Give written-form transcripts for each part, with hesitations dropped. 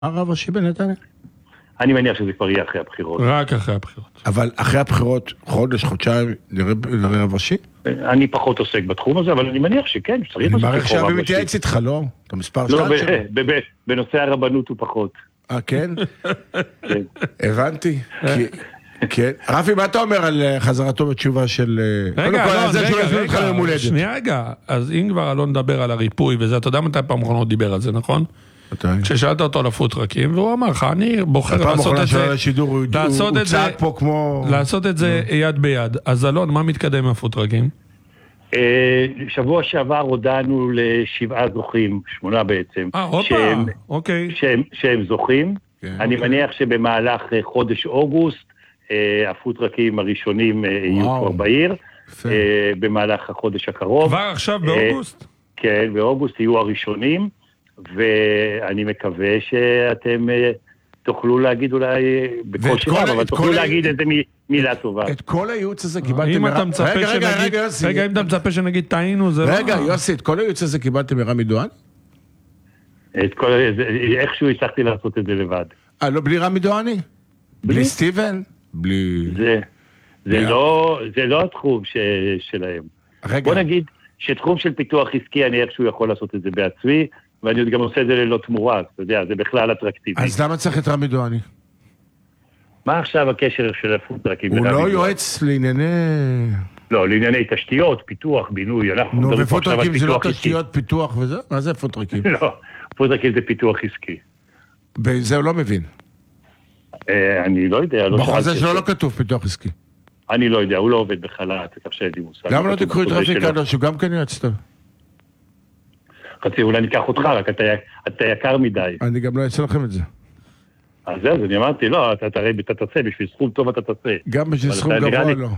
הרב ראשי בנתניה? אני מניח שזה כבר יהיה אחרי הבחירות. רק אחרי הבחירות. אבל אחרי הבחירות, חודש, חודשיים, נראה רב ראשי? אני פחות עוסק בתחום הזה, אבל אני מניח שכן, שצריך אני לעשות מעריך רב ראשי. שאבי מתייעץ איתך, לא? אתה מספר לא, 2 שלו? בנושא הרבנות הוא פחות. כן? כן. הבנתי. כן. רפי, מה אתה אומר על חזרתו בתשובה של... רגע, שנייה רגע. אז אם כבר אלון מדבר על הריפוי וזה, אתה יודע מתי פעם אחרונה דיבר על זה, נכון? כששאלת אותו על הפוטרקים, והוא אמר לך, אני בוחר לעשות את זה, לעשות את זה יד ביד. אז אלון, מה מתקדם מהפוטרקים? שבוע שעבר הודענו ל7 זוכים, 8 בעצם, שהם זוכים. אני מניח שבמהלך חודש אוגוסט, הפוטרקים הראשונים יהיו כבר בעיר, במהלך החודש הקרוב. כבר עכשיו באוגוסט? כן, באוגוסט יהיו הראשונים, ואני מקווה שאתם תוכלו להגיד אולי בכל שבב, אבל תוכלו להגיד איזה מילה טובה. את כל הייעוץ הזה קיבלתם... אם אתה מצפה שנגיד טעינו, זה לא... רגע, יוסי, את כל הייעוץ הזה קיבלתם מרמי דואן? איכשהו הצלחתי לעשות את זה לבד. לא, בלי רמי דואני? בלי סטיבן? בלי... זה לא התחום שלהם. בוא נגיד שתחום של פיתוח עסקי, אני איכשהו יכול לעשות את זה בעצמי, ואני גם עושה את זה ללא תמורה, אתה יודע, זה בכלל אטרקטיבי. אז למה צריך את רמי דואני? מה עכשיו הקשר של הפוטרקים? הוא לא יועץ לענייני... לא, לענייני תשתיות, פיתוח, בינוי. נו, ופוטרקים זה לא תשתיות, פיתוח וזה? מה זה פוטרקים? לא, פוטרקים זה פיתוח עסקי. בזה הוא לא מבין. אני לא יודע. בחוזה שלו לא כתוב פיתוח עסקי. אני לא יודע, הוא לא עובד בחל"ת, תפשע לי מושג. למה לא תקחו את רפי קדוש, הוא גם כן יועץ טוב? חצי, אולי ניקח אותך, רק אתה יקר מדי. אני גם לא אעשה לכם את זה. אז זהו, אז אני אמרתי, לא, אתה תעשה, בשביל סכום טוב אתה תעשה. גם בשביל סכום גבוה לא.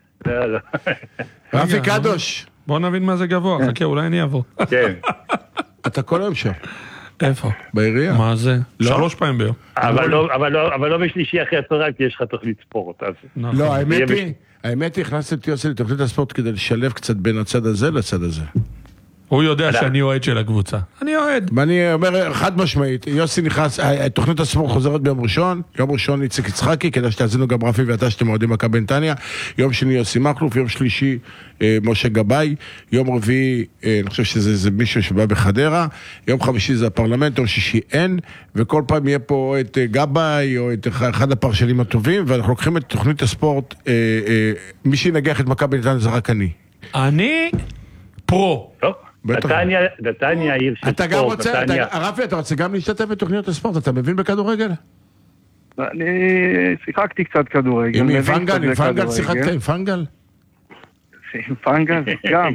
רפי קדוש. בוא נבין מה זה גבוה, חכה, אולי אני אעבור. כן. אתה כל היום שם. איפה? בעירייה. מה זה? 3 פעמים ביום. אבל לא בשלישי אחרי הצהריים, כי יש לך תוכנית ספורט. לא, האמת היא, הכנסתי את יוסי לתוכנית הספורט כדי לשלב קצת בין הצד הזה לצד הזה. הוא יודע שאני אוהד של הקבוצה. אני אוהד. ואני אומר חד משמעית, יוסי נכנס, תוכנית הספורט חוזרת ביום ראשון, יום ראשון איציק יצחקי, כדי שתאזינו גם רפי ואתה שאתם אוהדים מכבי נתניה, יום שני יוסי מכלוף, יום שלישי משה גבאי, יום רביעי, אני חושב שזה מישהו שבא בחדרה, יום חמישי זה הפרלמנט, יום שישי אין, וכל פעם יהיה פה את גבאי, או את אחד הפרשנים הטובים, ואנחנו לוקחים את תוכנית הספורט, מי שינגח את מכבי נתניה זה רק אני. אני פרו. נתניה העיר של ספורט. אתה גם רוצה, רפי, אתה רוצה גם להשתתף בתוכניות הספורט, אתה מבין בכדורגל? אני שיחקתי קצת כדורגל. עם פנגל שיחקת עם פנגל? עם פנגל, גם.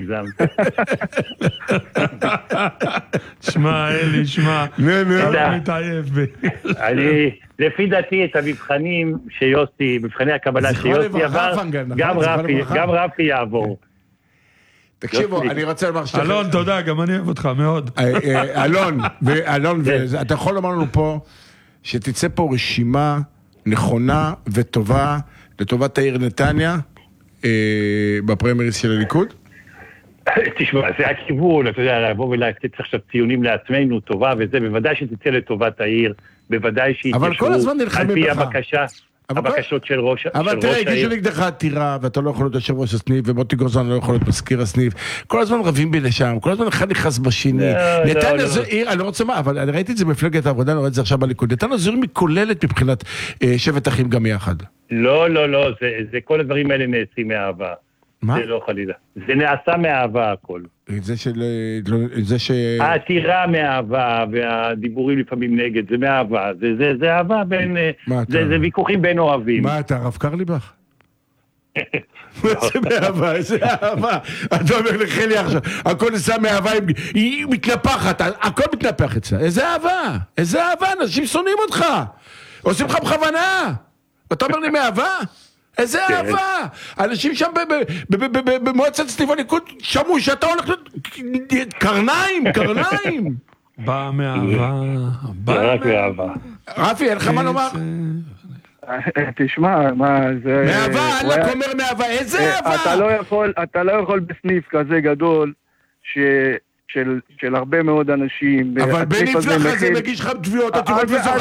שמע, אלי, שמע. אתה מתעייף בי. לפי דעתי את המבחנים שיוסי, מבחני הקבלה שיוסי עבר, גם רפי יעבור. תקשיבו, אני רוצה לומר שתכף... אלון, תודה, גם אני אוהב אותך מאוד. אלון, אתה יכול לומר לנו פה שתצא פה רשימה נכונה וטובה לטובת העיר נתניה בפריימריז של הליכוד? תשמע, זה הכיוון, אתה יודע, לבוא ולתת עכשיו ציונים לעצמנו, טובה וזה, בוודאי שתצא לטובת העיר, בוודאי שיתיישרו על פי הבקשות של ראש העיר. אבל תראה, הגישו נגדך עתירה, ואתה לא יכול להיות יושב ראש הסניף, ומוטי גוזן לא יכול להיות מזכיר הסניף, כל הזמן רבים בין לשם, כל הזמן אחד נכנס בשני. נתניה זו עיר, אני לא רוצה מה, אבל אני ראיתי את זה במפלגת העבודה, אני רואה את זה עכשיו בליכוד. נתניה זו עיר מכוללת מבחינת שבט אחים גם יחד. לא, זה כל הדברים האלה נעשים מאהבה. מה? זה לא חלילה. זה נעשה מאהבה הכל. זה העתירה מאהבה, והדיבורים לפעמים נגד, זה מאהבה. זה אהבה בין... זה ויכוחים בין אוהבים. מה, אתה הרב קרליבך? זה מאהבה, איזה אהבה. אתה אומר לחלי עכשיו, הכל נעשה מאהבה, היא מתנפחת, הכל מתנפח אצלה. איזה אהבה, אנשים שונאים אותך. עושים לך בכוונה. ואתה אומר לי מאהבה? איזה אהבה! אנשים שם במועצת סניף הליכוד שמעו שאתה הולך קרניים! בא מאהבה. רק מאהבה. רפי, אין לך מה לומר? תשמע, מה זה... מאהבה, אללה אומר מאהבה, איזה אהבה! אתה לא יכול בסניף כזה גדול של הרבה מאוד אנשים. אבל בן נפלח הזה מגיש לך תביעות, אתה תביעות וזוכה